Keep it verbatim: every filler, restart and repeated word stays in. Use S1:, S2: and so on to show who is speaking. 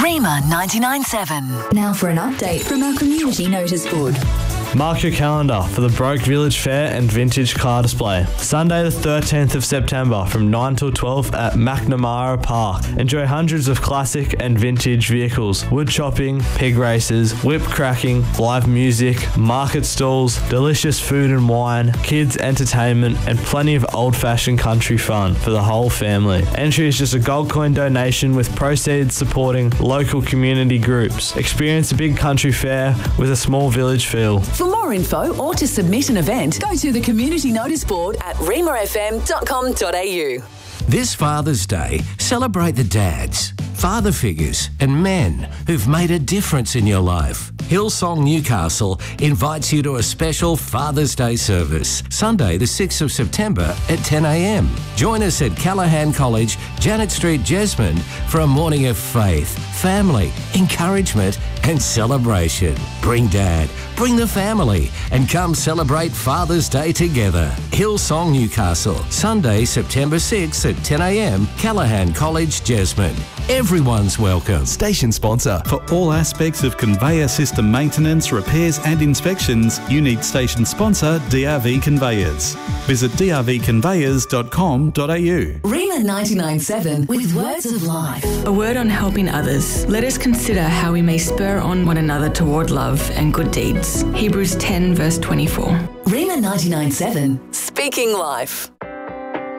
S1: Rima ninety-nine seven.
S2: Now for an update from our community notice board.
S3: Mark your calendar for the Broke Village Fair and Vintage Car Display. Sunday the thirteenth of September from nine till twelve at McNamara Park. Enjoy hundreds of classic and vintage vehicles, wood chopping, pig races, whip cracking, live music, market stalls, delicious food and wine, kids entertainment, and plenty of old-fashioned country fun for the whole family. Entry is just a gold coin donation with proceeds supporting local community groups. Experience a big country fair with a small village feel.
S1: For more info or to submit an event, go to the community notice board at rima f m dot com dot a u.
S4: This Father's Day, celebrate the dads, father figures and men who've made a difference in your life. Hillsong Newcastle invites you to a special Father's Day service, Sunday the sixth of September at ten a m. Join us at Callaghan College, Janet Street, Jesmond for a morning of faith, family, encouragement and celebration. Bring Dad, bring the family and come celebrate Father's Day together. Hillsong Newcastle, Sunday September sixth at ten a m, Callaghan College, Jesmond. Everyone's welcome.
S5: Station sponsor. For all aspects of conveyor system maintenance, repairs and inspections, you need station sponsor D R V Conveyors. Visit d r v conveyors dot com dot a u.
S1: Rima ninety-nine seven with words of life.
S6: A word on helping others. Let us consider how we may spur on one another toward love and good deeds. Hebrews ten verse twenty-four.
S1: Rima ninety-nine seven, speaking life.